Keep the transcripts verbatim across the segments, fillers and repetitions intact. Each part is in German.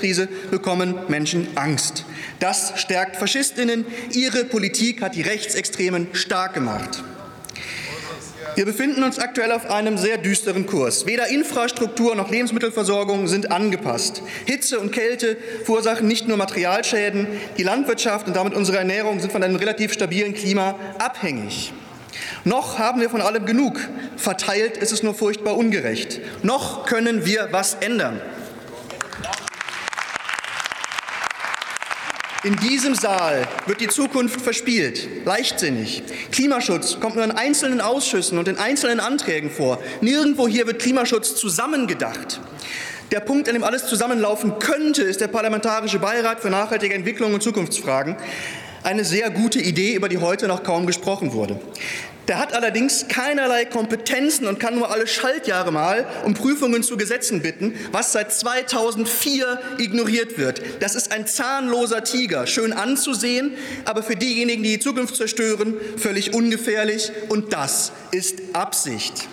Flüchtlingskrise bekommen Menschen Angst. Das stärkt Faschistinnen. Ihre Politik hat die Rechtsextremen stark gemacht. Wir befinden uns aktuell auf einem sehr düsteren Kurs. Weder Infrastruktur noch Lebensmittelversorgung sind angepasst. Hitze und Kälte verursachen nicht nur Materialschäden. Die Landwirtschaft und damit unsere Ernährung sind von einem relativ stabilen Klima abhängig. Noch haben wir von allem genug. Verteilt ist es nur furchtbar ungerecht. Noch können wir was ändern. In diesem Saal wird die Zukunft verspielt, leichtsinnig. Klimaschutz kommt nur in einzelnen Ausschüssen und in einzelnen Anträgen vor. Nirgendwo hier wird Klimaschutz zusammengedacht. Der Punkt, an dem alles zusammenlaufen könnte, ist der Parlamentarische Beirat für nachhaltige Entwicklung und Zukunftsfragen. Eine sehr gute Idee, über die heute noch kaum gesprochen wurde. Der hat allerdings keinerlei Kompetenzen und kann nur alle Schaltjahre mal um Prüfungen zu Gesetzen bitten, was seit zweitausendvier ignoriert wird. Das ist ein zahnloser Tiger, schön anzusehen, aber für diejenigen, die die Zukunft zerstören, völlig ungefährlich. Und das ist Absicht.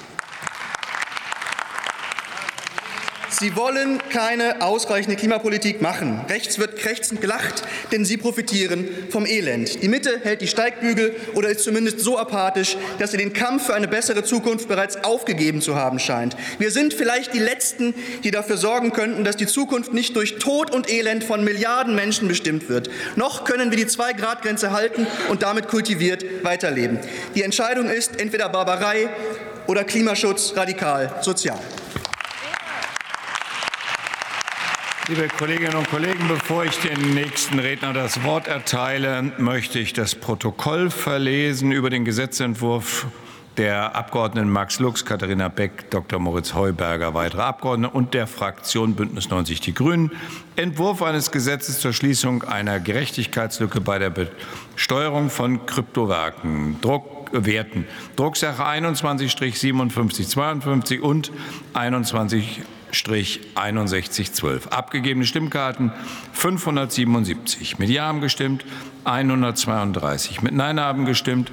Sie wollen keine ausreichende Klimapolitik machen. Rechts wird krächzend gelacht, denn sie profitieren vom Elend. Die Mitte hält die Steigbügel oder ist zumindest so apathisch, dass sie den Kampf für eine bessere Zukunft bereits aufgegeben zu haben scheint. Wir sind vielleicht die Letzten, die dafür sorgen könnten, dass die Zukunft nicht durch Tod und Elend von Milliarden Menschen bestimmt wird. Noch können wir die Zwei-Grad-Grenze halten und damit kultiviert weiterleben. Die Entscheidung ist entweder Barbarei oder Klimaschutz radikal sozial. Liebe Kolleginnen und Kollegen, bevor ich den nächsten Redner das Wort erteile, möchte ich das Protokoll verlesen über den Gesetzentwurf der Abgeordneten Max Lux, Katharina Beck, Doktor Moritz Heuberger, weitere Abgeordnete und der Fraktion Bündnis neunzig Die Grünen. Entwurf eines Gesetzes zur Schließung einer Gerechtigkeitslücke bei der Besteuerung von Kryptowerten. Druckwerten. Drucksache einundzwanzig siebenundfünfzig zweiundfünfzig und einundzwanzig einundsechzig zwölf. Abgegebene Stimmkarten fünfhundertsiebenundsiebzig. Mit Ja haben gestimmt hundertzweiunddreißig. Mit Nein haben gestimmt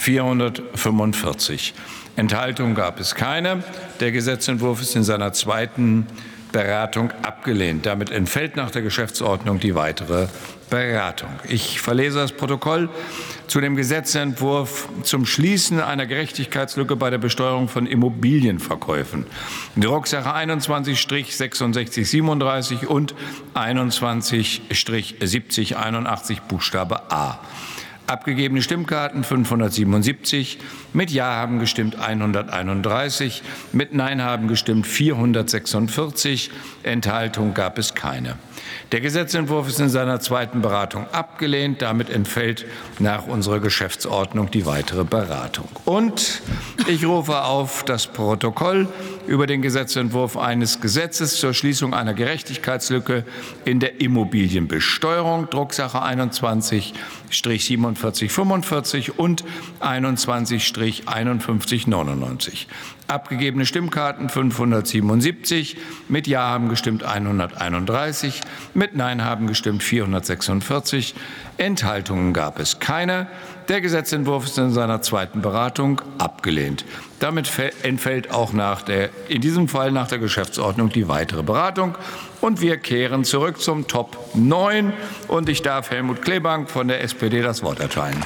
vierhundertfünfundvierzig. Enthaltung gab es keine. Der Gesetzentwurf ist in seiner zweiten Beratung abgelehnt. Damit entfällt nach der Geschäftsordnung die weitere Beratung. Ich verlese das Protokoll zu dem Gesetzentwurf zum Schließen einer Gerechtigkeitslücke bei der Besteuerung von Immobilienverkäufen. Drucksache einundzwanzig sechsundsechzig siebenunddreißig und einundzwanzig siebzig einundachtzig Buchstabe A. Abgegebene Stimmkarten fünfhundertsiebenundsiebzig, mit Ja haben gestimmt hunderteinunddreißig, mit Nein haben gestimmt vierhundertsechsundvierzig, Enthaltung gab es keine. Der Gesetzentwurf ist in seiner zweiten Beratung abgelehnt. Damit entfällt nach unserer Geschäftsordnung die weitere Beratung. Und ich rufe auf das Protokoll über den Gesetzentwurf eines Gesetzes zur Schließung einer Gerechtigkeitslücke in der Immobilienbesteuerung, Drucksache einundzwanzig siebenundvierzig fünfundvierzig und einundzwanzig einundfünfzig neunundneunzig. Abgegebene Stimmkarten fünfhundertsiebenundsiebzig, mit Ja haben gestimmt hunderteinunddreißig, mit Nein haben gestimmt vierhundertsechsundvierzig, Enthaltungen gab es keine. Der Gesetzentwurf ist in seiner zweiten Beratung abgelehnt. Damit entfällt auch nach der, in diesem Fall nach der Geschäftsordnung die weitere Beratung. Und wir kehren zurück zum Top neun. Und ich darf Helmut Kleebank von der S P D das Wort erteilen.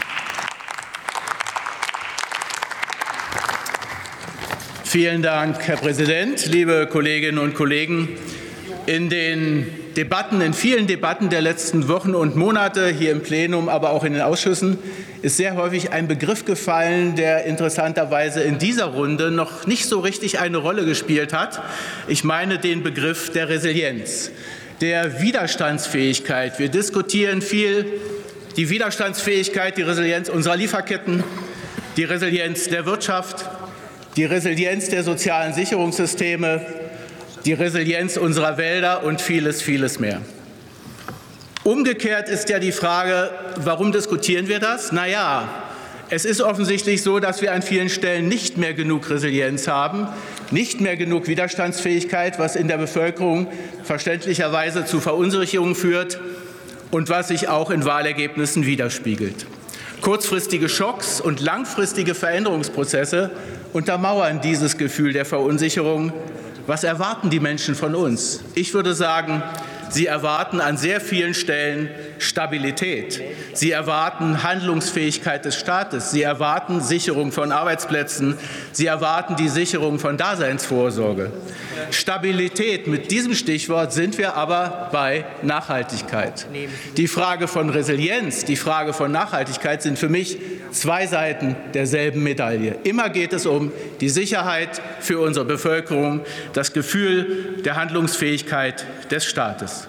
Vielen Dank, Herr Präsident, liebe Kolleginnen und Kollegen. In den Debatten, in vielen Debatten der letzten Wochen und Monate hier im Plenum, aber auch in den Ausschüssen, ist sehr häufig ein Begriff gefallen, der interessanterweise in dieser Runde noch nicht so richtig eine Rolle gespielt hat. Ich meine den Begriff der Resilienz, der Widerstandsfähigkeit. Wir diskutieren viel die Widerstandsfähigkeit, die Resilienz unserer Lieferketten, die Resilienz der Wirtschaft, die Resilienz der sozialen Sicherungssysteme, die Resilienz unserer Wälder und vieles, vieles mehr. Umgekehrt ist ja die Frage, warum diskutieren wir das? Na ja, es ist offensichtlich so, dass wir an vielen Stellen nicht mehr genug Resilienz haben, nicht mehr genug Widerstandsfähigkeit, was in der Bevölkerung verständlicherweise zu Verunsicherungen führt und was sich auch in Wahlergebnissen widerspiegelt. Kurzfristige Schocks und langfristige Veränderungsprozesse untermauern dieses Gefühl der Verunsicherung. Was erwarten die Menschen von uns? Ich würde sagen, Sie erwarten an sehr vielen Stellen Stabilität. Sie erwarten Handlungsfähigkeit des Staates. Sie erwarten Sicherung von Arbeitsplätzen. Sie erwarten die Sicherung von Daseinsvorsorge. Stabilität, mit diesem Stichwort sind wir aber bei Nachhaltigkeit. Die Frage von Resilienz, die Frage von Nachhaltigkeit sind für mich zwei Seiten derselben Medaille. Immer geht es um die Sicherheit für unsere Bevölkerung, das Gefühl der Handlungsfähigkeit des Staates.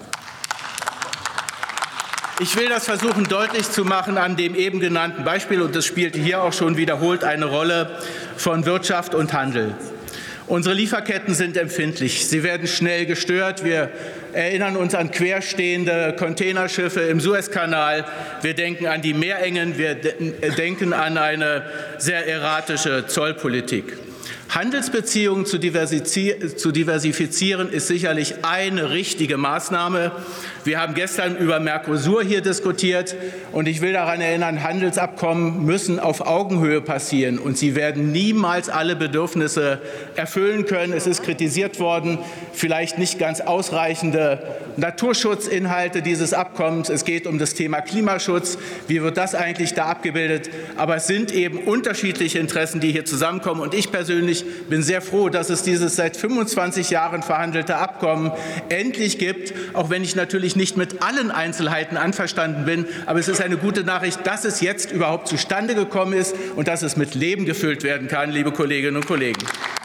Ich will das versuchen deutlich zu machen an dem eben genannten Beispiel, und das spielte hier auch schon wiederholt eine Rolle, von Wirtschaft und Handel. Unsere Lieferketten sind empfindlich. Sie werden schnell gestört. Wir erinnern uns an querstehende Containerschiffe im Suezkanal. Wir denken an die Meerengen. Wir denken an eine sehr erratische Zollpolitik. Handelsbeziehungen zu diversifizieren ist sicherlich eine richtige Maßnahme. Wir haben gestern über Mercosur hier diskutiert, und ich will daran erinnern, Handelsabkommen müssen auf Augenhöhe passieren, und sie werden niemals alle Bedürfnisse erfüllen können. Es ist kritisiert worden, vielleicht nicht ganz ausreichende Naturschutzinhalte dieses Abkommens. Es geht um das Thema Klimaschutz. Wie wird das eigentlich da abgebildet? Aber es sind eben unterschiedliche Interessen, die hier zusammenkommen, und ich persönlich Ich bin sehr froh, dass es dieses seit fünfundzwanzig Jahren verhandelte Abkommen endlich gibt, auch wenn ich natürlich nicht mit allen Einzelheiten einverstanden bin. Aber es ist eine gute Nachricht, dass es jetzt überhaupt zustande gekommen ist und dass es mit Leben gefüllt werden kann, liebe Kolleginnen und Kollegen.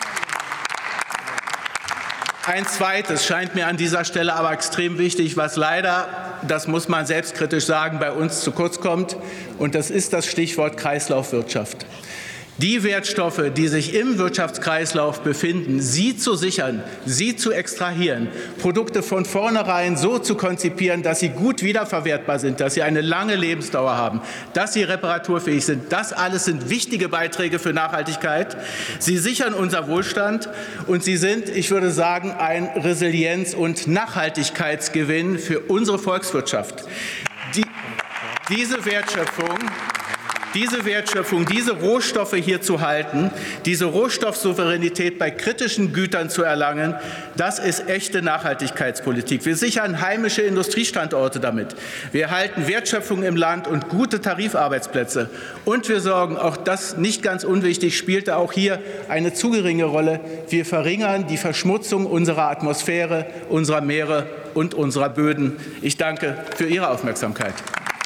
Ein zweites scheint mir an dieser Stelle aber extrem wichtig, was leider, das muss man selbstkritisch sagen, bei uns zu kurz kommt, und das ist das Stichwort Kreislaufwirtschaft. Die Wertstoffe, die sich im Wirtschaftskreislauf befinden, sie zu sichern, sie zu extrahieren, Produkte von vornherein so zu konzipieren, dass sie gut wiederverwertbar sind, dass sie eine lange Lebensdauer haben, dass sie reparaturfähig sind. Das alles sind wichtige Beiträge für Nachhaltigkeit. Sie sichern unser Wohlstand, und sie sind, ich würde sagen, ein Resilienz- und Nachhaltigkeitsgewinn für unsere Volkswirtschaft. Die, diese Wertschöpfung Diese Wertschöpfung, diese Rohstoffe hier zu halten, diese Rohstoffsouveränität bei kritischen Gütern zu erlangen, das ist echte Nachhaltigkeitspolitik. Wir sichern heimische Industriestandorte damit. Wir halten Wertschöpfung im Land und gute Tarifarbeitsplätze. Und wir sorgen, auch das nicht ganz unwichtig, spielte auch hier eine zu geringe Rolle, wir verringern die Verschmutzung unserer Atmosphäre, unserer Meere und unserer Böden. Ich danke für Ihre Aufmerksamkeit.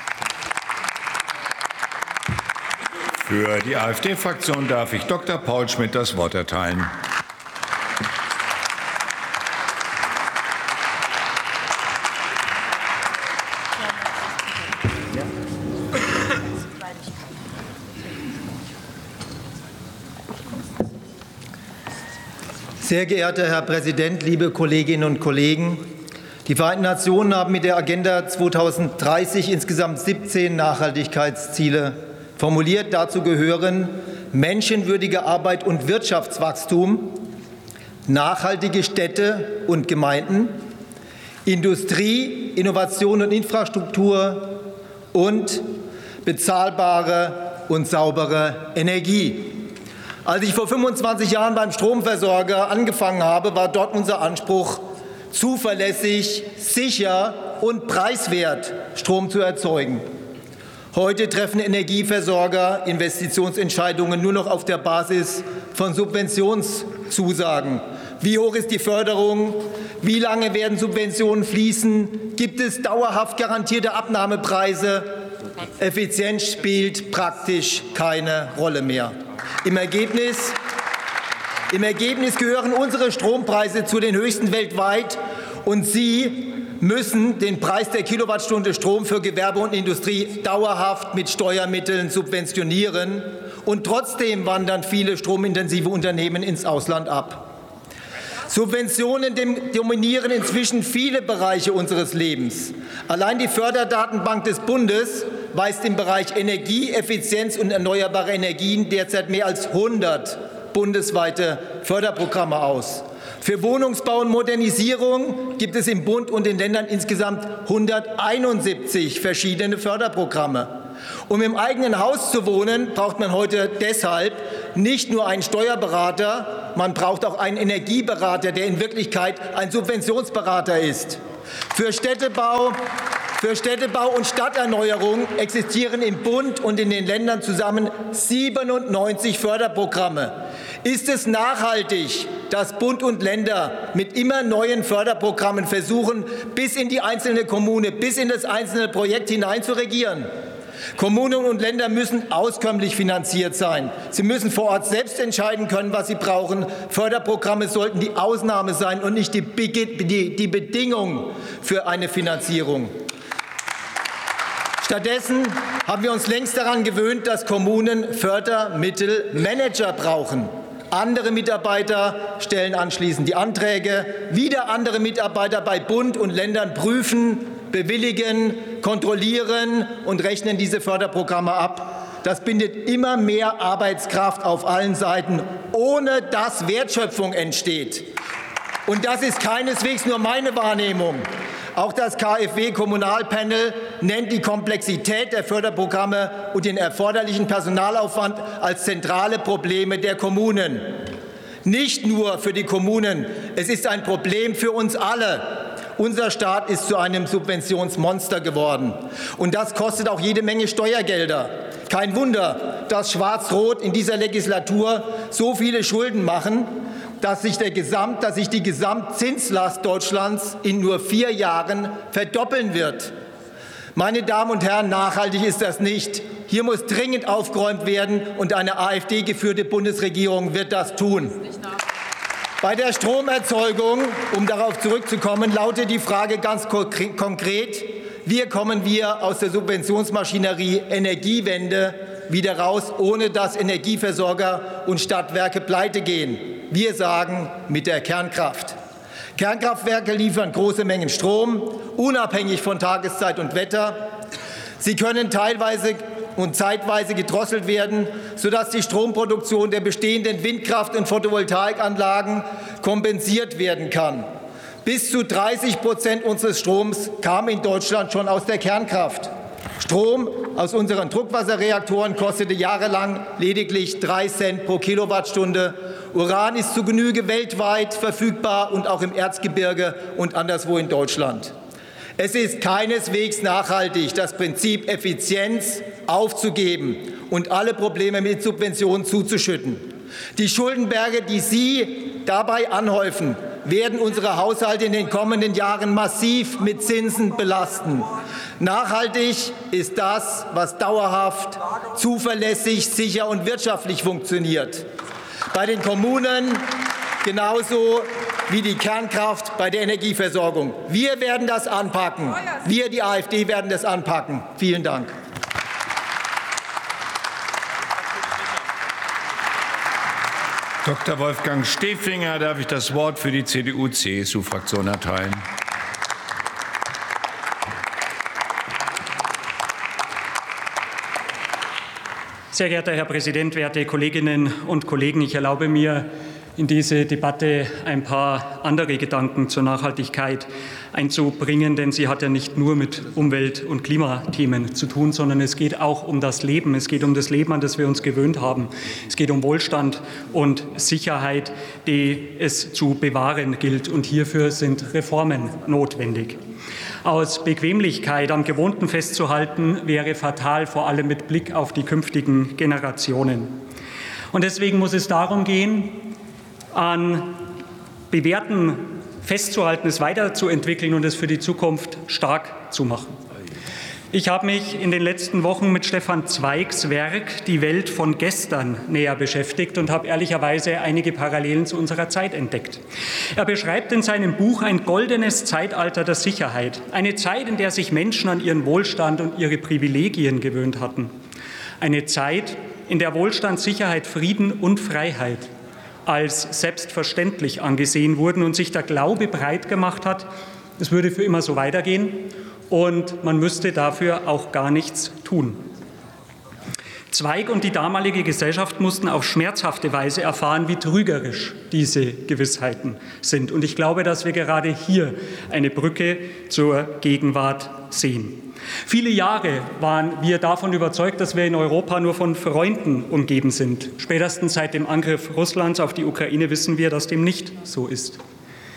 Für die AfD-Fraktion darf ich Doktor Paul Schmidt das Wort erteilen. Sehr geehrter Herr Präsident, liebe Kolleginnen und Kollegen! Die Vereinten Nationen haben mit der Agenda zweitausenddreißig insgesamt siebzehn Nachhaltigkeitsziele formuliert. Dazu gehören menschenwürdige Arbeit und Wirtschaftswachstum, nachhaltige Städte und Gemeinden, Industrie, Innovation und Infrastruktur und bezahlbare und saubere Energie. Als ich vor fünfundzwanzig Jahren beim Stromversorger angefangen habe, war dort unser Anspruch, zuverlässig, sicher und preiswert Strom zu erzeugen. Heute treffen Energieversorger Investitionsentscheidungen nur noch auf der Basis von Subventionszusagen. Wie hoch ist die Förderung? Wie lange werden Subventionen fließen? Gibt es dauerhaft garantierte Abnahmepreise? Effizienz spielt praktisch keine Rolle mehr. Im Ergebnis, im Ergebnis gehören unsere Strompreise zu den höchsten weltweit, und Sie müssen den Preis der Kilowattstunde Strom für Gewerbe und Industrie dauerhaft mit Steuermitteln subventionieren. Und trotzdem wandern viele stromintensive Unternehmen ins Ausland ab. Subventionen dominieren inzwischen viele Bereiche unseres Lebens. Allein die Förderdatenbank des Bundes weist im Bereich Energie, Effizienz und erneuerbare Energien derzeit mehr als hundert bundesweite Förderprogramme aus. Für Wohnungsbau und Modernisierung gibt es im Bund und den Ländern insgesamt hunderteinundsiebzig verschiedene Förderprogramme. Um im eigenen Haus zu wohnen, braucht man heute deshalb nicht nur einen Steuerberater, man braucht auch einen Energieberater, der in Wirklichkeit ein Subventionsberater ist. Für Städtebau, für Städtebau und Stadterneuerung existieren im Bund und in den Ländern zusammen siebenundneunzig Förderprogramme. Ist es nachhaltig, dass Bund und Länder mit immer neuen Förderprogrammen versuchen, bis in die einzelne Kommune, bis in das einzelne Projekt hinein zu regieren? Kommunen und Länder müssen auskömmlich finanziert sein. Sie müssen vor Ort selbst entscheiden können, was sie brauchen. Förderprogramme sollten die Ausnahme sein und nicht die, die, die Bedingung für eine Finanzierung. Stattdessen haben wir uns längst daran gewöhnt, dass Kommunen Fördermittelmanager brauchen. Andere Mitarbeiter stellen anschließend die Anträge, wieder andere Mitarbeiter bei Bund und Ländern prüfen, bewilligen, kontrollieren und rechnen diese Förderprogramme ab. Das bindet immer mehr Arbeitskraft auf allen Seiten, ohne dass Wertschöpfung entsteht. Und das ist keineswegs nur meine Wahrnehmung. Auch das K f W-Kommunalpanel nennt die Komplexität der Förderprogramme und den erforderlichen Personalaufwand als zentrale Probleme der Kommunen. Nicht nur für die Kommunen, es ist ein Problem für uns alle. Unser Staat ist zu einem Subventionsmonster geworden. Und das kostet auch jede Menge Steuergelder. Kein Wunder, dass Schwarz-Rot in dieser Legislatur so viele Schulden machen, dass sich, der Gesamt, dass sich die Gesamtzinslast Deutschlands in nur vier Jahren verdoppeln wird. Meine Damen und Herren, nachhaltig ist das nicht. Hier muss dringend aufgeräumt werden, und eine AfD-geführte Bundesregierung wird das tun. Bei der Stromerzeugung, um darauf zurückzukommen, lautet die Frage ganz konkret: Wie kommen wir aus der Subventionsmaschinerie Energiewende wieder raus, ohne dass Energieversorger und Stadtwerke pleite gehen? Wir sagen, mit der Kernkraft. Kernkraftwerke liefern große Mengen Strom, unabhängig von Tageszeit und Wetter. Sie können teilweise und zeitweise gedrosselt werden, sodass die Stromproduktion der bestehenden Windkraft- und Photovoltaikanlagen kompensiert werden kann. Bis zu dreißig Prozent unseres Stroms kam in Deutschland schon aus der Kernkraft. Strom aus unseren Druckwasserreaktoren kostete jahrelang lediglich drei Cent pro Kilowattstunde. Uran ist zu Genüge weltweit verfügbar und auch im Erzgebirge und anderswo in Deutschland. Es ist keineswegs nachhaltig, das Prinzip Effizienz aufzugeben und alle Probleme mit Subventionen zuzuschütten. Die Schuldenberge, die Sie dabei anhäufen, werden unsere Haushalte in den kommenden Jahren massiv mit Zinsen belasten. Nachhaltig ist das, was dauerhaft, zuverlässig, sicher und wirtschaftlich funktioniert. Bei den Kommunen genauso wie die Kernkraft bei der Energieversorgung. Wir werden das anpacken. Wir, die AfD, werden das anpacken. Vielen Dank. Doktor Wolfgang Stepfinger darf ich das Wort für die C D U C S U-Fraktion erteilen. Sehr geehrter Herr Präsident, werte Kolleginnen und Kollegen! Ich erlaube mir, in diese Debatte ein paar andere Gedanken zur Nachhaltigkeit einzubringen, denn sie hat ja nicht nur mit Umwelt- und Klimathemen zu tun, sondern es geht auch um das Leben. Es geht um das Leben, an das wir uns gewöhnt haben. Es geht um Wohlstand und Sicherheit, die es zu bewahren gilt. Und hierfür sind Reformen notwendig. Aus Bequemlichkeit am Gewohnten festzuhalten, wäre fatal, vor allem mit Blick auf die künftigen Generationen. Und deswegen muss es darum gehen, an Bewährten festzuhalten, es weiterzuentwickeln und es für die Zukunft stark zu machen. Ich habe mich in den letzten Wochen mit Stefan Zweigs Werk Die Welt von gestern näher beschäftigt und habe ehrlicherweise einige Parallelen zu unserer Zeit entdeckt. Er beschreibt in seinem Buch ein goldenes Zeitalter der Sicherheit, eine Zeit, in der sich Menschen an ihren Wohlstand und ihre Privilegien gewöhnt hatten. Eine Zeit, in der Wohlstand, Sicherheit, Frieden und Freiheit als selbstverständlich angesehen wurden und sich der Glaube breit gemacht hat, es würde für immer so weitergehen und man müsste dafür auch gar nichts tun. Zweig und die damalige Gesellschaft mussten auf schmerzhafte Weise erfahren, wie trügerisch diese Gewissheiten sind. Und ich glaube, dass wir gerade hier eine Brücke zur Gegenwart sehen. Viele Jahre waren wir davon überzeugt, dass wir in Europa nur von Freunden umgeben sind. Spätestens seit dem Angriff Russlands auf die Ukraine wissen wir, dass dem nicht so ist.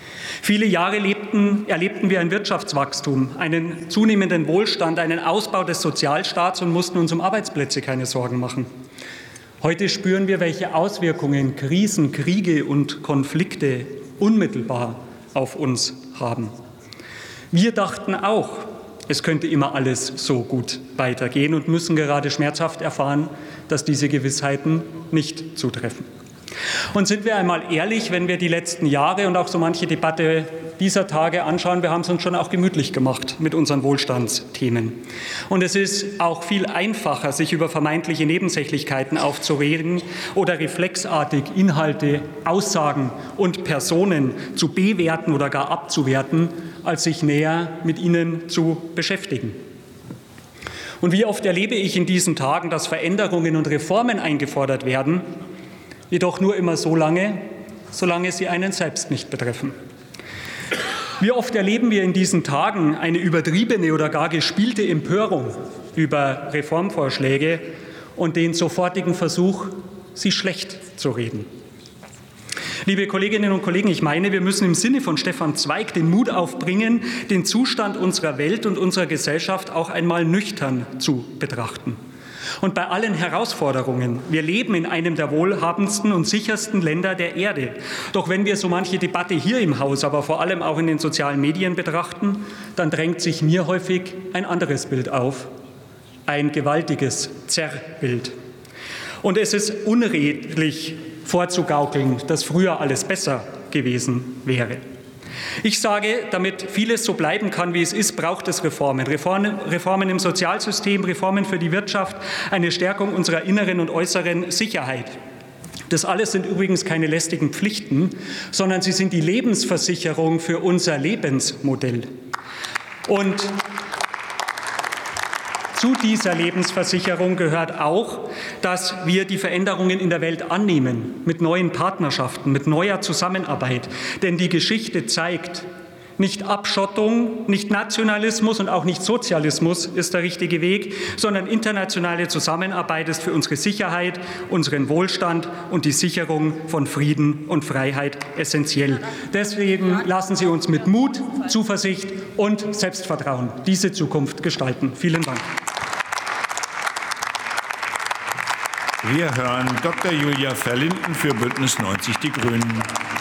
Viele Jahre lebten, erlebten wir ein Wirtschaftswachstum, einen zunehmenden Wohlstand, einen Ausbau des Sozialstaats und mussten uns um Arbeitsplätze keine Sorgen machen. Heute spüren wir, welche Auswirkungen Krisen, Kriege und Konflikte unmittelbar auf uns haben. Wir dachten auch, es könnte immer alles so gut weitergehen und müssen gerade schmerzhaft erfahren, dass diese Gewissheiten nicht zutreffen. Und sind wir einmal ehrlich, wenn wir die letzten Jahre und auch so manche Debatte dieser Tage anschauen, wir haben es uns schon auch gemütlich gemacht mit unseren Wohlstandsthemen. Und es ist auch viel einfacher, sich über vermeintliche Nebensächlichkeiten aufzuregen oder reflexartig Inhalte, Aussagen und Personen zu bewerten oder gar abzuwerten, als sich näher mit ihnen zu beschäftigen. Und wie oft erlebe ich in diesen Tagen, dass Veränderungen und Reformen eingefordert werden, jedoch nur immer so lange, solange sie einen selbst nicht betreffen. Wie oft erleben wir in diesen Tagen eine übertriebene oder gar gespielte Empörung über Reformvorschläge und den sofortigen Versuch, sie schlecht zu reden. Liebe Kolleginnen und Kollegen, ich meine, wir müssen im Sinne von Stefan Zweig den Mut aufbringen, den Zustand unserer Welt und unserer Gesellschaft auch einmal nüchtern zu betrachten. Und bei allen Herausforderungen, wir leben in einem der wohlhabendsten und sichersten Länder der Erde. Doch wenn wir so manche Debatte hier im Haus, aber vor allem auch in den sozialen Medien betrachten, dann drängt sich mir häufig ein anderes Bild auf, ein gewaltiges Zerrbild. Und es ist unredlich vorzugaukeln, dass früher alles besser gewesen wäre. Ich sage, damit vieles so bleiben kann, wie es ist, braucht es Reformen. Reformen. Reformen im Sozialsystem, Reformen für die Wirtschaft, eine Stärkung unserer inneren und äußeren Sicherheit. Das alles sind übrigens keine lästigen Pflichten, sondern sie sind die Lebensversicherung für unser Lebensmodell. Und zu dieser Lebensversicherung gehört auch, dass wir die Veränderungen in der Welt annehmen, mit neuen Partnerschaften, mit neuer Zusammenarbeit. Denn die Geschichte zeigt, nicht Abschottung, nicht Nationalismus und auch nicht Sozialismus ist der richtige Weg, sondern internationale Zusammenarbeit ist für unsere Sicherheit, unseren Wohlstand und die Sicherung von Frieden und Freiheit essentiell. Deswegen lassen Sie uns mit Mut, Zuversicht und Selbstvertrauen diese Zukunft gestalten. Vielen Dank. Wir hören Doktor Julia Verlinden für Bündnis neunzig Die Grünen.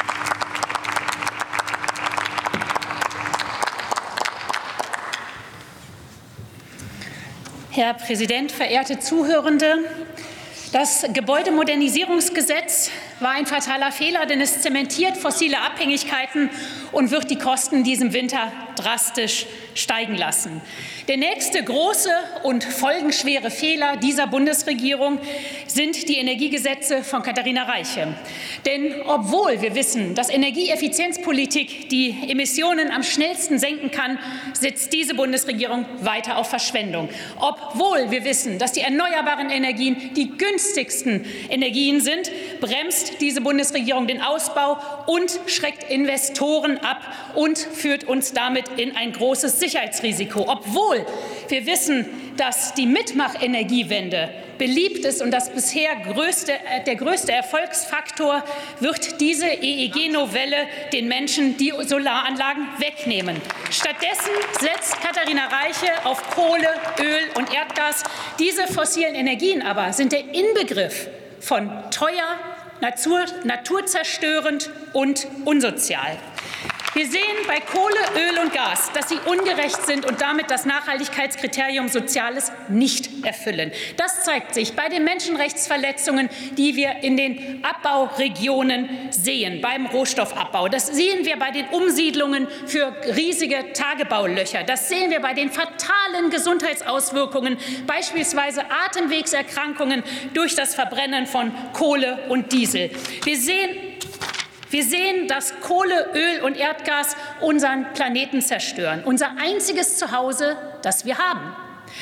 Herr Präsident, verehrte Zuhörende! Das Gebäudemodernisierungsgesetz war ein fataler Fehler, denn es zementiert fossile Abhängigkeiten und wird die Kosten in diesem Winter drastisch steigen lassen. Der nächste große und folgenschwere Fehler dieser Bundesregierung sind die Energiegesetze von Katharina Reiche. Denn obwohl wir wissen, dass Energieeffizienzpolitik die Emissionen am schnellsten senken kann, setzt diese Bundesregierung weiter auf Verschwendung. Obwohl wir wissen, dass die erneuerbaren Energien die günstigsten Energien sind, bremst diese Bundesregierung den Ausbau und schreckt Investoren ab und führt uns damit in ein großes Sicherheitsrisiko. Obwohl wir wissen, dass die Mitmachenergiewende beliebt ist und das bisher größte, der größte Erfolgsfaktor, wird diese E E G-Novelle den Menschen die Solaranlagen wegnehmen. Stattdessen setzt Katharina Reiche auf Kohle, Öl und Erdgas. Diese fossilen Energien aber sind der Inbegriff von teuer, Natur, naturzerstörend und unsozial. Wir sehen bei Kohle, Öl und Gas, dass sie ungerecht sind und damit das Nachhaltigkeitskriterium Soziales nicht erfüllen. Das zeigt sich bei den Menschenrechtsverletzungen, die wir in den Abbauregionen sehen, beim Rohstoffabbau. Das sehen wir bei den Umsiedlungen für riesige Tagebaulöcher. Das sehen wir bei den fatalen Gesundheitsauswirkungen, beispielsweise Atemwegserkrankungen durch das Verbrennen von Kohle und Diesel. Wir sehen Wir sehen, dass Kohle, Öl und Erdgas unseren Planeten zerstören, unser einziges Zuhause, das wir haben.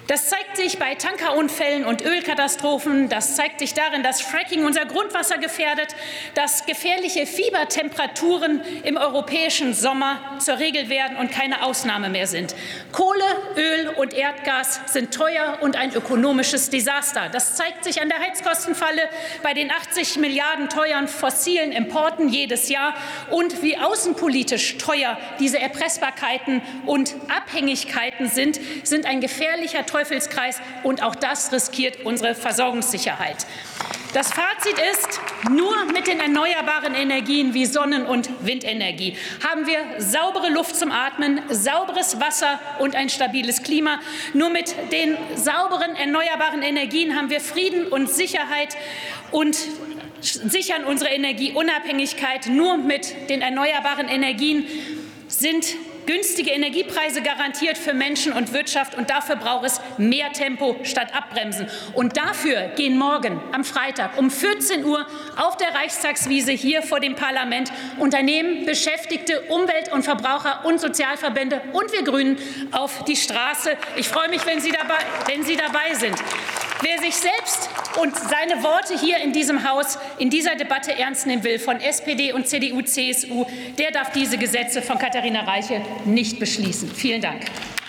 Das zeigt sich bei Tankerunfällen und Ölkatastrophen. Das zeigt sich darin, dass Fracking unser Grundwasser gefährdet, dass gefährliche Fiebertemperaturen im europäischen Sommer zur Regel werden und keine Ausnahme mehr sind. Kohle, Öl und Erdgas sind teuer und ein ökonomisches Desaster. Das zeigt sich an der Heizkostenfalle, bei den achtzig Milliarden teuren fossilen Importen jedes Jahr und wie außenpolitisch teuer diese Erpressbarkeiten und Abhängigkeiten sind, sind ein gefährlicher Teufelskreis, und auch das riskiert unsere Versorgungssicherheit. Das Fazit ist, nur mit den erneuerbaren Energien wie Sonnen- und Windenergie haben wir saubere Luft zum Atmen, sauberes Wasser und ein stabiles Klima. Nur mit den sauberen erneuerbaren Energien haben wir Frieden und Sicherheit und sichern unsere Energieunabhängigkeit. Nur mit den erneuerbaren Energien sind günstige Energiepreise garantiert für Menschen und Wirtschaft, und dafür braucht es mehr Tempo statt Abbremsen. Und dafür gehen morgen am Freitag um vierzehn Uhr auf der Reichstagswiese hier vor dem Parlament Unternehmen, Beschäftigte, Umwelt- und Verbraucher und Sozialverbände und wir Grünen auf die Straße. Ich freue mich, wenn Sie dabei, wenn Sie dabei sind. Wer sich selbst und seine Worte hier in diesem Haus in dieser Debatte ernst nehmen will, von S P D und C D U, C S U, der darf diese Gesetze von Katharina Reiche nicht beschließen. Vielen Dank.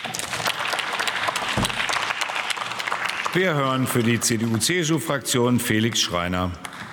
Wir hören für die C D U C S U-Fraktion Felix Schreiner.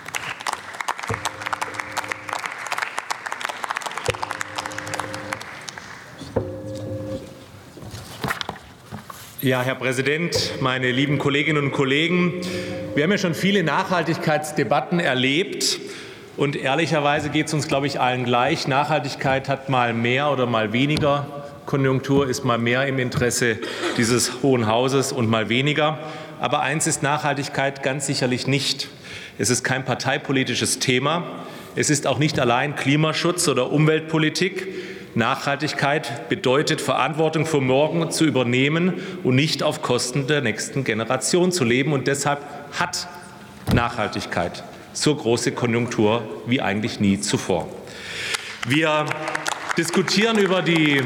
Ja, Herr Präsident, meine lieben Kolleginnen und Kollegen! Wir haben ja schon viele Nachhaltigkeitsdebatten erlebt. Und ehrlicherweise geht es uns, glaube ich, allen gleich. Nachhaltigkeit hat mal mehr oder mal weniger. Konjunktur ist mal mehr im Interesse dieses Hohen Hauses und mal weniger. Aber eins ist Nachhaltigkeit ganz sicherlich nicht. Es ist kein parteipolitisches Thema. Es ist auch nicht allein Klimaschutz oder Umweltpolitik. Nachhaltigkeit bedeutet, Verantwortung für morgen zu übernehmen und nicht auf Kosten der nächsten Generation zu leben. Und deshalb hat Nachhaltigkeit so große Konjunktur wie eigentlich nie zuvor. Wir diskutieren über die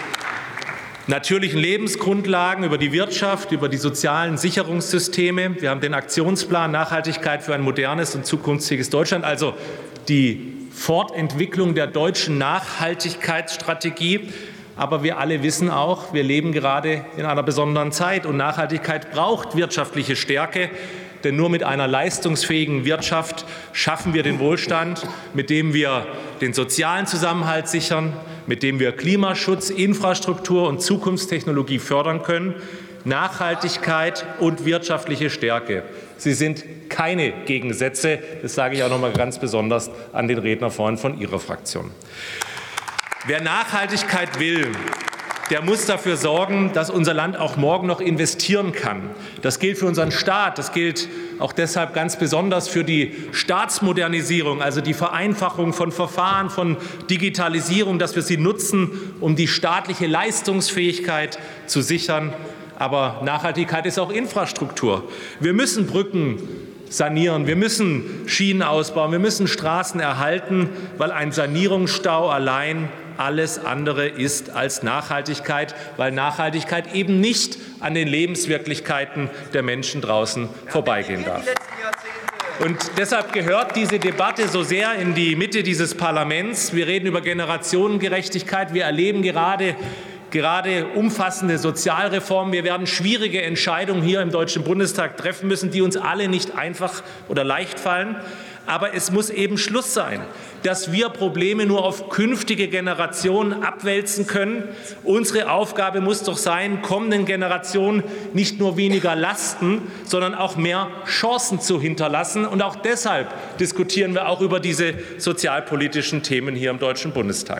natürlichen Lebensgrundlagen, über die Wirtschaft, über die sozialen Sicherungssysteme. Wir haben den Aktionsplan Nachhaltigkeit für ein modernes und zukunftsfähiges Deutschland, also die Fortentwicklung der deutschen Nachhaltigkeitsstrategie. Aber wir alle wissen auch, wir leben gerade in einer besonderen Zeit, und Nachhaltigkeit braucht wirtschaftliche Stärke. Denn nur mit einer leistungsfähigen Wirtschaft schaffen wir den Wohlstand, mit dem wir den sozialen Zusammenhalt sichern, mit dem wir Klimaschutz, Infrastruktur und Zukunftstechnologie fördern können. Nachhaltigkeit und wirtschaftliche Stärke. Sie sind keine Gegensätze. Das sage ich auch noch mal ganz besonders an den Redner vorhin von Ihrer Fraktion. Wer Nachhaltigkeit will, der muss dafür sorgen, dass unser Land auch morgen noch investieren kann. Das gilt für unseren Staat. Das gilt auch deshalb ganz besonders für die Staatsmodernisierung, also die Vereinfachung von Verfahren, von Digitalisierung, dass wir sie nutzen, um die staatliche Leistungsfähigkeit zu sichern. Aber Nachhaltigkeit ist auch Infrastruktur. Wir müssen Brücken sanieren, wir müssen Schienen ausbauen, wir müssen Straßen erhalten, weil ein Sanierungsstau allein alles andere ist als Nachhaltigkeit, weil Nachhaltigkeit eben nicht an den Lebenswirklichkeiten der Menschen draußen vorbeigehen darf. Und deshalb gehört diese Debatte so sehr in die Mitte dieses Parlaments. Wir reden über Generationengerechtigkeit. Wir erleben gerade Gerade umfassende Sozialreformen. Wir werden schwierige Entscheidungen hier im Deutschen Bundestag treffen müssen, die uns alle nicht einfach oder leicht fallen. Aber es muss eben Schluss sein, dass wir Probleme nur auf künftige Generationen abwälzen können. Unsere Aufgabe muss doch sein, kommenden Generationen nicht nur weniger Lasten, sondern auch mehr Chancen zu hinterlassen. Und auch deshalb diskutieren wir auch über diese sozialpolitischen Themen hier im Deutschen Bundestag.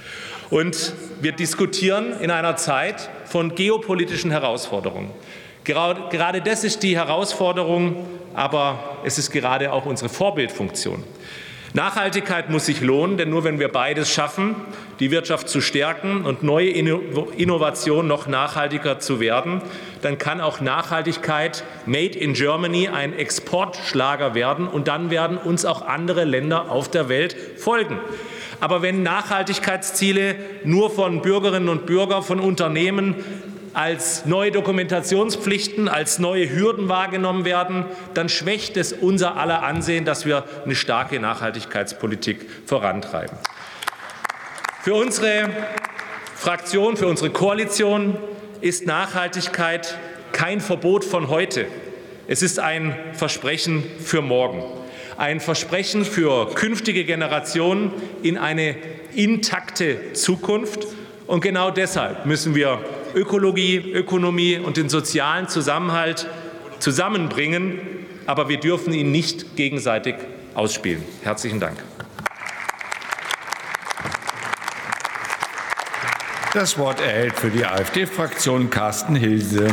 Und wir diskutieren in einer Zeit von geopolitischen Herausforderungen. Gerade das ist die Herausforderung, aber es ist gerade auch unsere Vorbildfunktion. Nachhaltigkeit muss sich lohnen, denn nur wenn wir beides schaffen, die Wirtschaft zu stärken und neue Innovationen noch nachhaltiger zu werden, dann kann auch Nachhaltigkeit Made in Germany ein Exportschlager werden, und dann werden uns auch andere Länder auf der Welt folgen. Aber wenn Nachhaltigkeitsziele nur von Bürgerinnen und Bürgern, von Unternehmen als neue Dokumentationspflichten, als neue Hürden wahrgenommen werden, dann schwächt es unser aller Ansehen, dass wir eine starke Nachhaltigkeitspolitik vorantreiben. Für unsere Fraktion, für unsere Koalition ist Nachhaltigkeit kein Verbot von heute. Es ist ein Versprechen für morgen. Ein Versprechen für künftige Generationen in eine intakte Zukunft. Und genau deshalb müssen wir Ökologie, Ökonomie und den sozialen Zusammenhalt zusammenbringen. Aber wir dürfen ihn nicht gegenseitig ausspielen. Herzlichen Dank. Das Wort erhält für die AfD-Fraktion Carsten Hilse.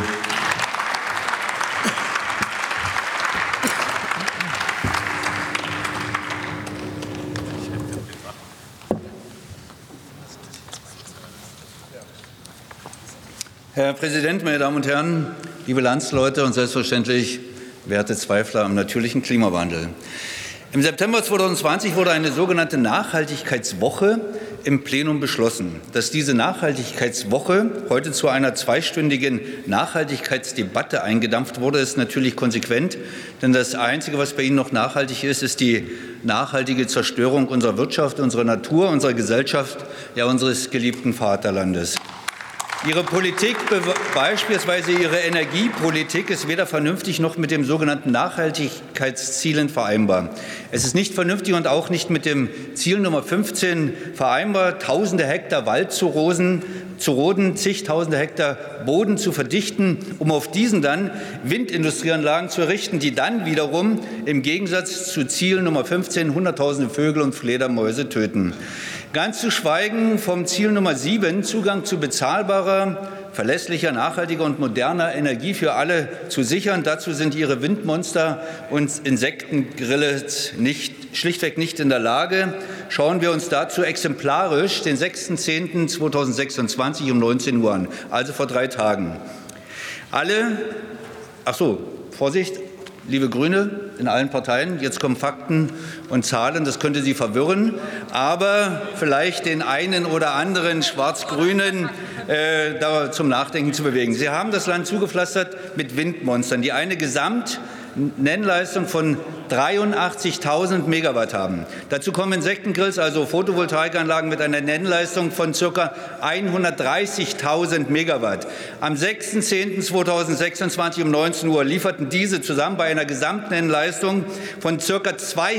Herr Präsident, meine Damen und Herren, liebe Landsleute und selbstverständlich werte Zweifler am natürlichen Klimawandel. Im September zweitausendzwanzig wurde eine sogenannte Nachhaltigkeitswoche im Plenum beschlossen. Dass diese Nachhaltigkeitswoche heute zu einer zweistündigen Nachhaltigkeitsdebatte eingedampft wurde, ist natürlich konsequent. Denn das Einzige, was bei Ihnen noch nachhaltig ist, ist die nachhaltige Zerstörung unserer Wirtschaft, unserer Natur, unserer Gesellschaft, ja unseres geliebten Vaterlandes. Ihre Politik, beispielsweise Ihre Energiepolitik, ist weder vernünftig noch mit dem sogenannten Nachhaltigkeitszielen vereinbar. Es ist nicht vernünftig und auch nicht mit dem Ziel Nummer fünfzehn vereinbar, tausende Hektar Wald zu, rosen, zu roden, zigtausende Hektar Boden zu verdichten, um auf diesen dann Windindustrieanlagen zu errichten, die dann wiederum im Gegensatz zu Ziel Nummer fünfzehn hunderttausende Vögel und Fledermäuse töten. Ganz zu schweigen vom Ziel Nummer sieben, Zugang zu bezahlbarer, verlässlicher, nachhaltiger und moderner Energie für alle zu sichern. Dazu sind Ihre Windmonster und Insektengrille nicht, schlichtweg nicht in der Lage. Schauen wir uns dazu exemplarisch den sechsten zehnten zweitausendsechsundzwanzig um neunzehn Uhr an, also vor drei Tagen. Alle, ach so, Vorsicht, liebe Grüne in allen Parteien, jetzt kommen Fakten und Zahlen, das könnte Sie verwirren, aber vielleicht den einen oder anderen Schwarz-Grünen äh, da zum Nachdenken zu bewegen. Sie haben das Land zugepflastert mit Windmonstern, die eine Gesamtnennleistung von dreiundachtzigtausend Megawatt haben. Dazu kommen Insektengrills, also Photovoltaikanlagen mit einer Nennleistung von ca. hundertdreißigtausend Megawatt. Am sechsten zehnten zweitausendsechsundzwanzig um neunzehn Uhr lieferten diese zusammen bei einer Gesamtnennleistung von ca.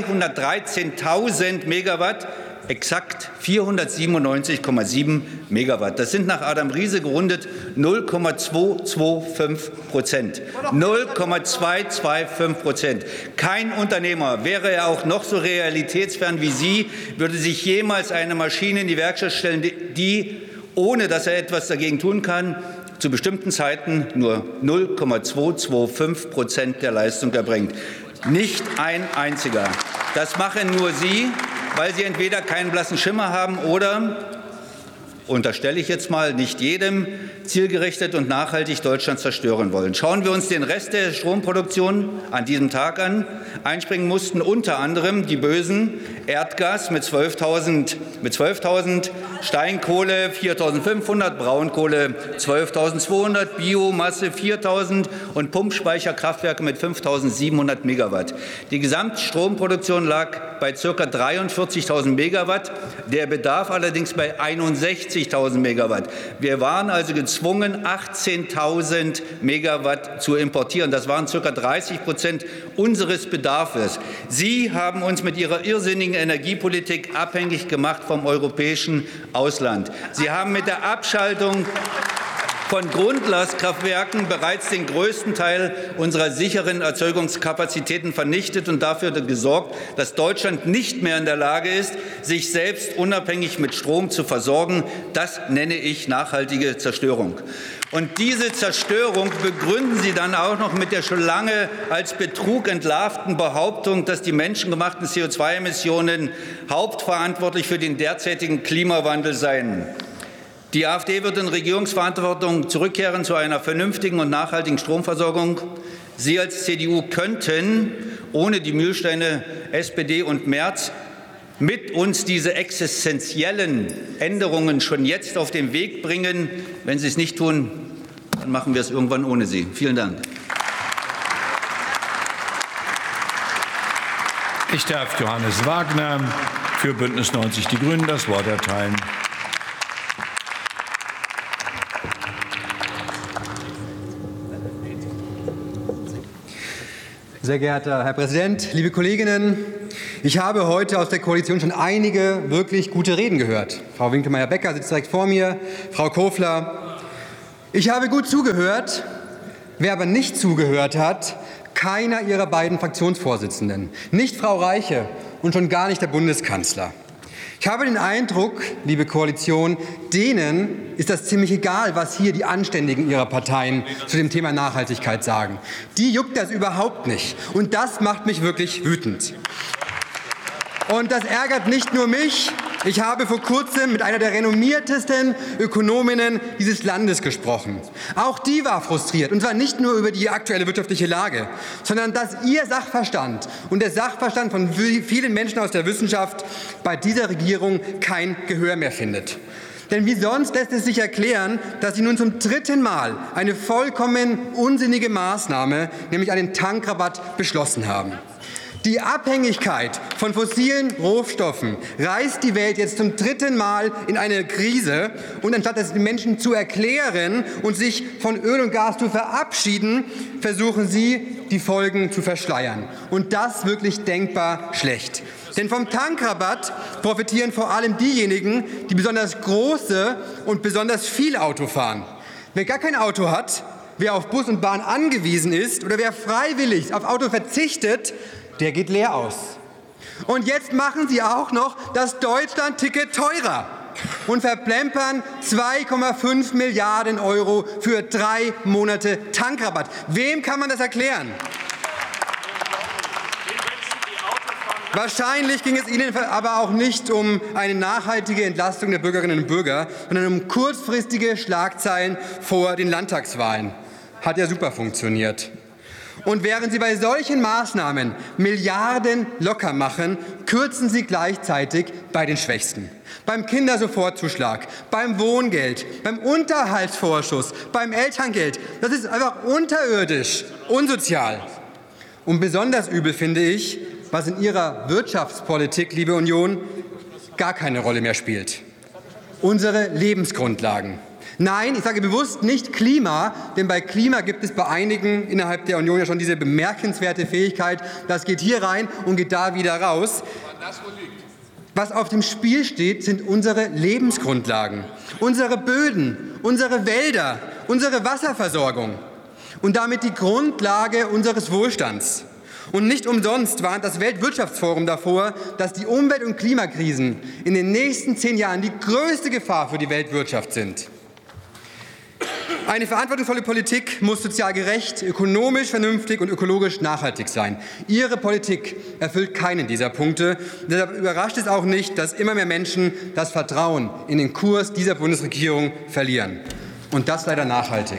zweihundertdreizehntausend Megawatt exakt vierhundertsiebenundneunzig Komma sieben Megawatt. Das sind nach Adam Riese gerundet null Komma zweihundertfünfundzwanzig Prozent. null Komma zweihunderfünfundzwanzig Prozent. Kein Unternehmer, wäre er auch noch so realitätsfern wie Sie, würde sich jemals eine Maschine in die Werkstatt stellen, die, ohne dass er etwas dagegen tun kann, zu bestimmten Zeiten nur null Komma zweihunderfünfundzwanzig Prozent der Leistung erbringt. Nicht ein einziger. Das machen nur Sie, weil Sie entweder keinen blassen Schimmer haben oder, unterstelle ich jetzt mal, nicht jedem zielgerichtet und nachhaltig Deutschland zerstören wollen. Schauen wir uns den Rest der Stromproduktion an diesem Tag an. Einspringen mussten unter anderem die Bösen: Erdgas mit zwölftausend, mit zwölftausend, Steinkohle viertausendfünfhundert, Braunkohle zwölftausendzweihundert, Biomasse viertausend und Pumpspeicherkraftwerke mit fünftausendsiebenhundert Megawatt. Die Gesamtstromproduktion lag bei ca. dreiundvierzigtausend Megawatt, der Bedarf allerdings bei einundsechzigtausend Megawatt. Wir waren also gezwungen, achtzehntausend Megawatt zu importieren. Das waren ca. dreißig Prozent unseres Bedarfs. Sie haben uns mit Ihrer irrsinnigen Energiepolitik abhängig gemacht vom europäischen Ausland. Sie haben mit der Abschaltung von Grundlastkraftwerken bereits den größten Teil unserer sicheren Erzeugungskapazitäten vernichtet und dafür gesorgt, dass Deutschland nicht mehr in der Lage ist, sich selbst unabhängig mit Strom zu versorgen. Das nenne ich nachhaltige Zerstörung. Und diese Zerstörung begründen Sie dann auch noch mit der schon lange als Betrug entlarvten Behauptung, dass die menschengemachten C O zwei Emissionen hauptverantwortlich für den derzeitigen Klimawandel seien. Die AfD wird in Regierungsverantwortung zurückkehren zu einer vernünftigen und nachhaltigen Stromversorgung. Sie als C D U könnten ohne die Mühlsteine S P D und Merz mit uns diese existenziellen Änderungen schon jetzt auf den Weg bringen. Wenn Sie es nicht tun, dann machen wir es irgendwann ohne Sie. Vielen Dank. Ich darf Johannes Wagner für Bündnis neunzig Die Grünen das Wort erteilen. Sehr geehrter Herr Präsident, liebe Kolleginnen! Ich habe heute aus der Koalition schon einige wirklich gute Reden gehört. Frau Winkelmeier-Becker sitzt direkt vor mir, Frau Kofler. Ich habe gut zugehört. Wer aber nicht zugehört hat, keiner Ihrer beiden Fraktionsvorsitzenden, nicht Frau Reiche und schon gar nicht der Bundeskanzler. Ich habe den Eindruck, liebe Koalition, denen ist das ziemlich egal, was hier die Anständigen ihrer Parteien zu dem Thema Nachhaltigkeit sagen. Die juckt das überhaupt nicht. Und das macht mich wirklich wütend. Und das ärgert nicht nur mich. Ich habe vor kurzem mit einer der renommiertesten Ökonominnen dieses Landes gesprochen. Auch die war frustriert, und zwar nicht nur über die aktuelle wirtschaftliche Lage, sondern dass ihr Sachverstand und der Sachverstand von vielen Menschen aus der Wissenschaft bei dieser Regierung kein Gehör mehr findet. Denn wie sonst lässt es sich erklären, dass Sie nun zum dritten Mal eine vollkommen unsinnige Maßnahme, nämlich einen Tankrabatt, beschlossen haben. Die Abhängigkeit von fossilen Rohstoffen reißt die Welt jetzt zum dritten Mal in eine Krise. Und anstatt es den Menschen zu erklären und sich von Öl und Gas zu verabschieden, versuchen Sie, die Folgen zu verschleiern. Und das wirklich denkbar schlecht. Denn vom Tankrabatt profitieren vor allem diejenigen, die besonders große und besonders viel Auto fahren. Wer gar kein Auto hat, wer auf Bus und Bahn angewiesen ist oder wer freiwillig auf Auto verzichtet, der geht leer aus. Und jetzt machen Sie auch noch das Deutschland-Ticket teurer und verplempern zwei Komma fünf Milliarden Euro für drei Monate Tankrabatt. Wem kann man das erklären? Wahrscheinlich ging es Ihnen aber auch nicht um eine nachhaltige Entlastung der Bürgerinnen und Bürger, sondern um kurzfristige Schlagzeilen vor den Landtagswahlen. Hat ja super funktioniert. Und während Sie bei solchen Maßnahmen Milliarden locker machen, kürzen Sie gleichzeitig bei den Schwächsten. Beim Kindersofortzuschlag, beim Wohngeld, beim Unterhaltsvorschuss, beim Elterngeld. Das ist einfach unterirdisch, unsozial. Und besonders übel finde ich, was in Ihrer Wirtschaftspolitik, liebe Union, gar keine Rolle mehr spielt. Unsere Lebensgrundlagen. Nein, ich sage bewusst nicht Klima, denn bei Klima gibt es bei einigen innerhalb der Union ja schon diese bemerkenswerte Fähigkeit, das geht hier rein und geht da wieder raus. Was auf dem Spiel steht, sind unsere Lebensgrundlagen, unsere Böden, unsere Wälder, unsere Wasserversorgung und damit die Grundlage unseres Wohlstands. Und nicht umsonst warnt das Weltwirtschaftsforum davor, dass die Umwelt- und Klimakrisen in den nächsten zehn Jahren die größte Gefahr für die Weltwirtschaft sind. Eine verantwortungsvolle Politik muss sozial gerecht, ökonomisch vernünftig und ökologisch nachhaltig sein. Ihre Politik erfüllt keinen dieser Punkte. Deshalb überrascht es auch nicht, dass immer mehr Menschen das Vertrauen in den Kurs dieser Bundesregierung verlieren. Und das leider nachhaltig.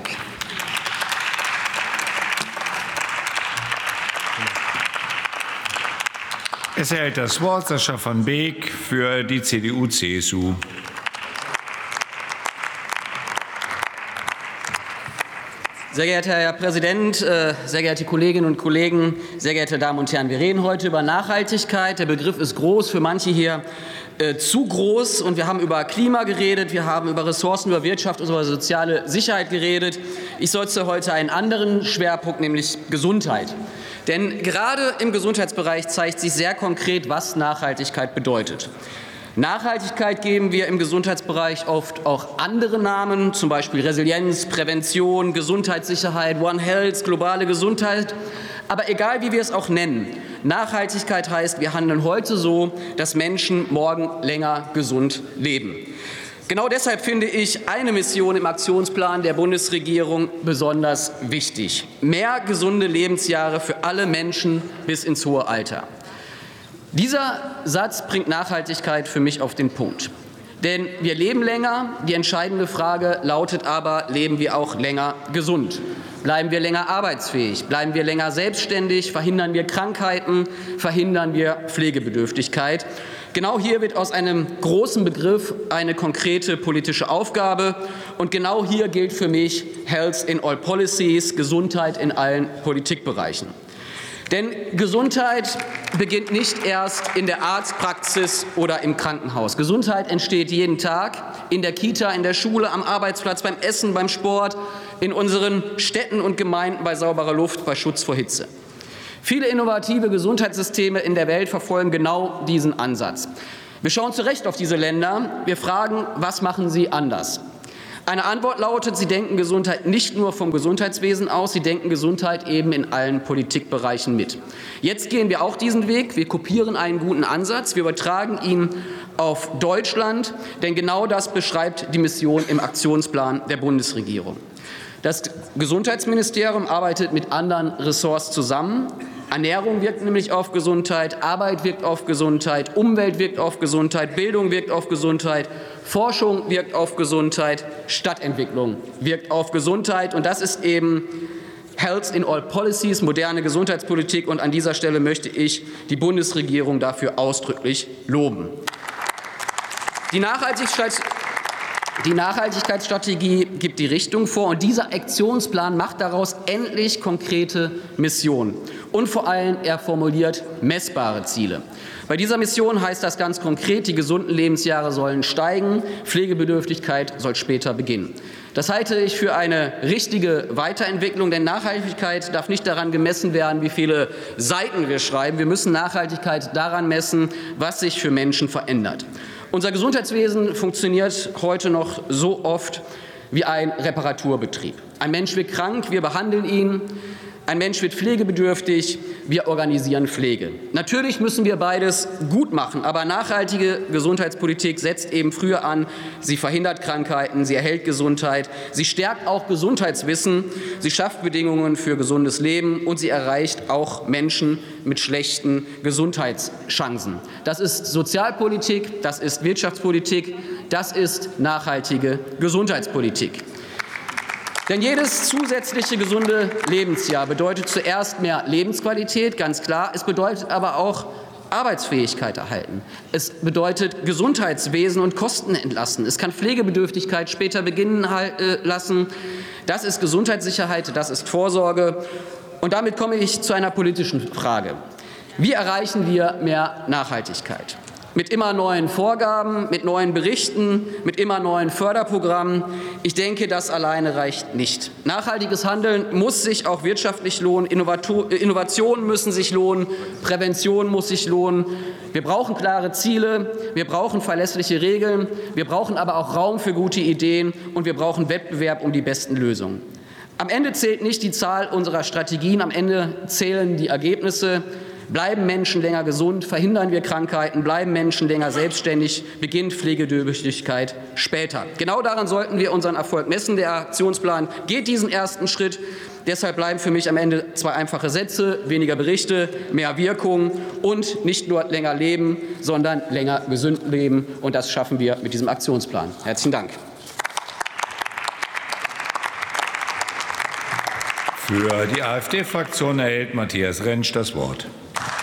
Es erhält das Wort Sascha von Beek für die C D U C S U. Sehr geehrter Herr Präsident, sehr geehrte Kolleginnen und Kollegen, sehr geehrte Damen und Herren! Wir reden heute über Nachhaltigkeit. Der Begriff ist groß, für manche hier äh, zu groß. Und wir haben über Klima geredet, wir haben über Ressourcen, über Wirtschaft und über soziale Sicherheit geredet. Ich setze heute einen anderen Schwerpunkt, nämlich Gesundheit. Denn gerade im Gesundheitsbereich zeigt sich sehr konkret, was Nachhaltigkeit bedeutet. Nachhaltigkeit geben wir im Gesundheitsbereich oft auch andere Namen, zum Beispiel Resilienz, Prävention, Gesundheitssicherheit, One Health, globale Gesundheit. Aber egal, wie wir es auch nennen, Nachhaltigkeit heißt, wir handeln heute so, dass Menschen morgen länger gesund leben. Genau deshalb finde ich eine Mission im Aktionsplan der Bundesregierung besonders wichtig. Mehr gesunde Lebensjahre für alle Menschen bis ins hohe Alter. Dieser Satz bringt Nachhaltigkeit für mich auf den Punkt. Denn wir leben länger, die entscheidende Frage lautet aber, leben wir auch länger gesund? Bleiben wir länger arbeitsfähig? Bleiben wir länger selbstständig? Verhindern wir Krankheiten? Verhindern wir Pflegebedürftigkeit? Genau hier wird aus einem großen Begriff eine konkrete politische Aufgabe. Und genau hier gilt für mich Health in all policies, Gesundheit in allen Politikbereichen. Denn Gesundheit beginnt nicht erst in der Arztpraxis oder im Krankenhaus. Gesundheit entsteht jeden Tag in der Kita, in der Schule, am Arbeitsplatz, beim Essen, beim Sport, in unseren Städten und Gemeinden, bei sauberer Luft, bei Schutz vor Hitze. Viele innovative Gesundheitssysteme in der Welt verfolgen genau diesen Ansatz. Wir schauen zu Recht auf diese Länder. Wir fragen, was machen sie anders? Eine Antwort lautet, sie denken Gesundheit nicht nur vom Gesundheitswesen aus, sie denken Gesundheit eben in allen Politikbereichen mit. Jetzt gehen wir auch diesen Weg. Wir kopieren einen guten Ansatz. Wir übertragen ihn auf Deutschland, denn genau das beschreibt die Mission im Aktionsplan der Bundesregierung. Das Gesundheitsministerium arbeitet mit anderen Ressorts zusammen. Ernährung wirkt nämlich auf Gesundheit, Arbeit wirkt auf Gesundheit, Umwelt wirkt auf Gesundheit, Bildung wirkt auf Gesundheit, Forschung wirkt auf Gesundheit, Stadtentwicklung wirkt auf Gesundheit. Und das ist eben Health in all policies, moderne Gesundheitspolitik. Und an dieser Stelle möchte ich die Bundesregierung dafür ausdrücklich loben. Die Nachhaltigkeit Die Nachhaltigkeitsstrategie gibt die Richtung vor, und dieser Aktionsplan macht daraus endlich konkrete Missionen. Und vor allem, er formuliert messbare Ziele. Bei dieser Mission heißt das ganz konkret, die gesunden Lebensjahre sollen steigen, Pflegebedürftigkeit soll später beginnen. Das halte ich für eine richtige Weiterentwicklung, denn Nachhaltigkeit darf nicht daran gemessen werden, wie viele Seiten wir schreiben. Wir müssen Nachhaltigkeit daran messen, was sich für Menschen verändert. Unser Gesundheitswesen funktioniert heute noch so oft wie ein Reparaturbetrieb. Ein Mensch wird krank, wir behandeln ihn. Ein Mensch wird pflegebedürftig, wir organisieren Pflege. Natürlich müssen wir beides gut machen, aber nachhaltige Gesundheitspolitik setzt eben früher an. Sie verhindert Krankheiten, sie erhält Gesundheit, sie stärkt auch Gesundheitswissen, sie schafft Bedingungen für gesundes Leben und sie erreicht auch Menschen mit schlechten Gesundheitschancen. Das ist Sozialpolitik, das ist Wirtschaftspolitik, das ist nachhaltige Gesundheitspolitik. Denn jedes zusätzliche gesunde Lebensjahr bedeutet zuerst mehr Lebensqualität, ganz klar. Es bedeutet aber auch Arbeitsfähigkeit erhalten. Es bedeutet Gesundheitswesen und Kosten entlasten. Es kann Pflegebedürftigkeit später beginnen lassen. Das ist Gesundheitssicherheit, das ist Vorsorge. Und damit komme ich zu einer politischen Frage. Wie erreichen wir mehr Nachhaltigkeit? Mit immer neuen Vorgaben, mit neuen Berichten, mit immer neuen Förderprogrammen. Ich denke, das alleine reicht nicht. Nachhaltiges Handeln muss sich auch wirtschaftlich lohnen, Innovationen müssen sich lohnen, Prävention muss sich lohnen. Wir brauchen klare Ziele, wir brauchen verlässliche Regeln, wir brauchen aber auch Raum für gute Ideen und wir brauchen Wettbewerb um die besten Lösungen. Am Ende zählt nicht die Zahl unserer Strategien, am Ende zählen die Ergebnisse. Bleiben Menschen länger gesund, verhindern wir Krankheiten, bleiben Menschen länger selbstständig, beginnt Pflegebedürftigkeit später. Genau daran sollten wir unseren Erfolg messen. Der Aktionsplan geht diesen ersten Schritt. Deshalb bleiben für mich am Ende zwei einfache Sätze: weniger Berichte, mehr Wirkung und nicht nur länger leben, sondern länger gesund leben. Und das schaffen wir mit diesem Aktionsplan. Herzlichen Dank. Für die AfD-Fraktion erhält Matthias Rentsch das Wort.